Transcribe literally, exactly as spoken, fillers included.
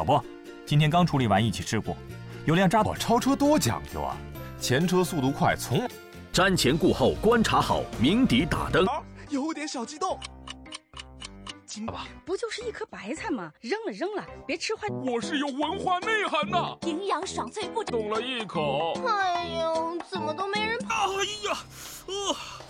不，今天刚处理完一起事故，有辆渣我超车多讲究啊，前车速度快，从瞻前顾后，观察好，鸣笛打灯。 有点小激动。 不就是一颗白菜吗？扔了扔了，别吃坏。 我是有文化内涵的， 营养爽脆不动了一口。 哎呦，怎么都没人跑？ 哎呀，呃，